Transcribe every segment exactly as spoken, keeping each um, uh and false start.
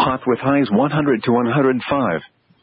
hot with highs one hundred to one hundred five.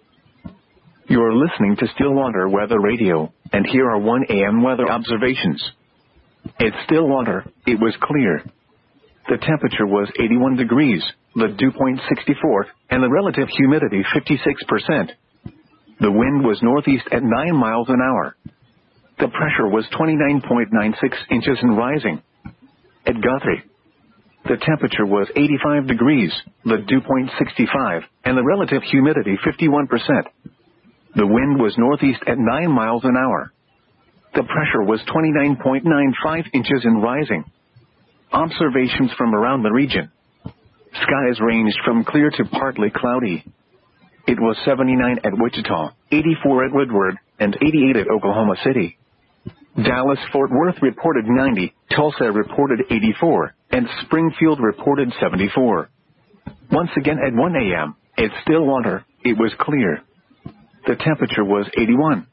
You're listening to Stillwater Weather Radio, and here are one A M weather observations. At Stillwater, it was clear. The temperature was eighty-one degrees, the dew point sixty-four, and the relative humidity fifty-six percent. The wind was northeast at nine miles an hour. The pressure was twenty-nine point nine six inches and rising. At Guthrie, the temperature was eighty-five degrees, the dew point sixty-five, and the relative humidity fifty-one percent. The wind was northeast at nine miles an hour. The pressure was twenty-nine point nine five inches and rising. Observations from around the region. Skies ranged from clear to partly cloudy. It was seventy-nine at Wichita, eighty-four at Woodward, and eighty-eight at Oklahoma City. Dallas-Fort Worth reported ninety, Tulsa reported eighty-four, and Springfield reported seventy-four. Once again at one A M, at Stillwater, it was clear. The temperature was eighty-one.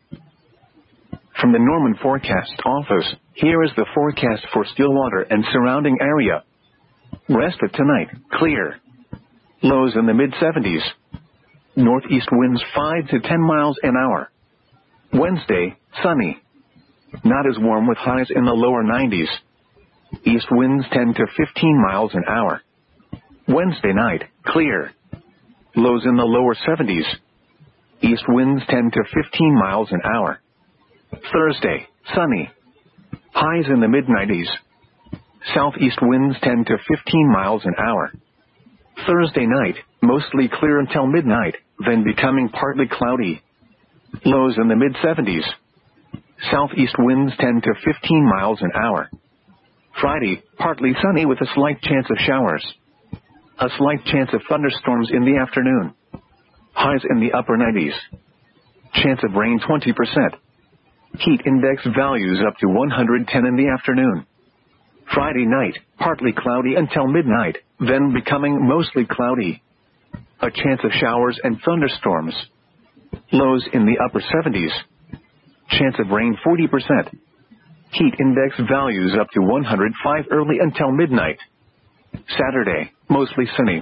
From the Norman Forecast Office, here is the forecast for Stillwater and surrounding area. Rest of tonight, clear. Lows in the mid seventies. Northeast winds five to ten miles an hour. Wednesday, sunny. Not as warm with highs in the lower nineties. East winds ten to fifteen miles an hour. Wednesday night, clear. Lows in the lower seventies. East winds ten to fifteen miles an hour. Thursday, sunny. Highs in the mid nineties. Southeast winds ten to fifteen miles an hour. Thursday night, mostly clear until midnight, then becoming partly cloudy. Lows in the mid seventies. Southeast winds ten to fifteen miles an hour. Friday, partly sunny with a slight chance of showers. A slight chance of thunderstorms in the afternoon. Highs in the upper nineties. Chance of rain twenty percent. Heat index values up to one hundred ten in the afternoon. Friday night, partly cloudy until midnight, then becoming mostly cloudy. A chance of showers and thunderstorms. Lows in the upper seventies. Chance of rain forty percent. Heat index values up to one hundred five early until midnight. Saturday, mostly sunny.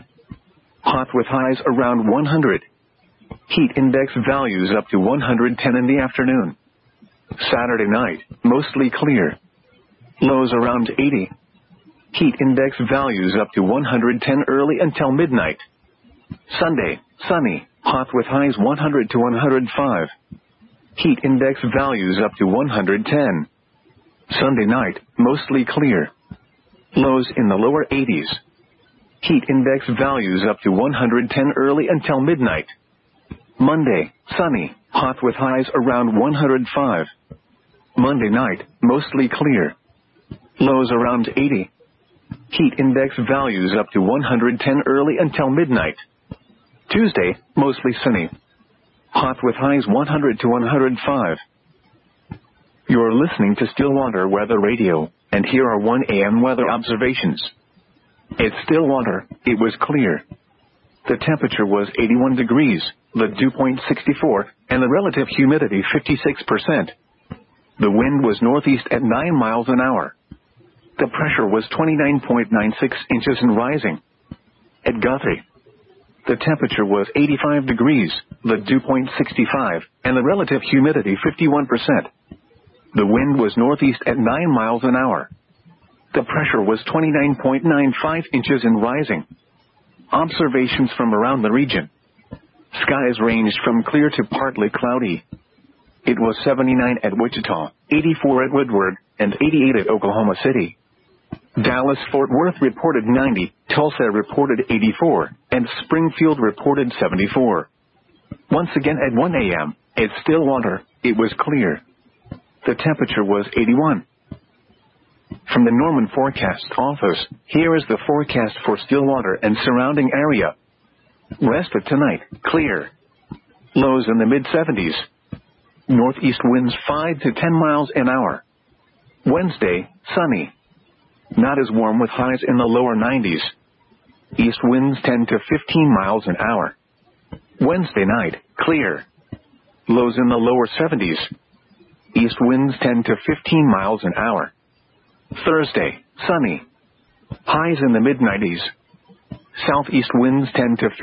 Hot with highs around one hundred. Heat index values up to one hundred ten in the afternoon. Saturday night, mostly clear. Lows around eighty. Heat index values up to one hundred ten early until midnight. Sunday, sunny, hot with highs one hundred to one hundred five. Heat index values up to one hundred ten. Sunday night, mostly clear. Lows in the lower eighties. Heat index values up to one hundred ten early until midnight. Monday, sunny, hot with highs around one hundred five. Monday night, mostly clear. Lows around eighty. Heat index values up to one hundred ten early until midnight. Tuesday, mostly sunny. Hot with highs one hundred to one hundred five. You're listening to Stillwater Weather Radio, and here are one A M weather observations. At Stillwater, it was clear. The temperature was eighty-one degrees, the dew point sixty-four, and the relative humidity fifty-six percent. The wind was northeast at nine miles an hour. The pressure was twenty-nine point nine six inches and rising. At Guthrie, the temperature was eighty-five degrees, the dew point sixty-five, and the relative humidity fifty-one percent. The wind was northeast at nine miles an hour. The pressure was twenty-nine point nine five inches and rising. Observations from around the region. Skies ranged from clear to partly cloudy. It was seventy-nine at Wichita, eighty-four at Woodward, and eighty-eight at Oklahoma City. Dallas-Fort Worth reported ninety, Tulsa reported eighty-four, and Springfield reported seventy-four. Once again at one A M, at Stillwater, it was clear. The temperature was eighty-one. From the Norman Forecast Office, here is the forecast for Stillwater and surrounding area. Rest of tonight, clear. Lows in the mid seventies. Northeast winds five to ten miles an hour. Wednesday, sunny. Not as warm with highs in the lower nineties. East winds ten to fifteen miles an hour. Wednesday night, clear. Lows in the lower seventies. East winds ten to fifteen miles an hour. Thursday, sunny. Highs in the mid nineties. Southeast winds ten to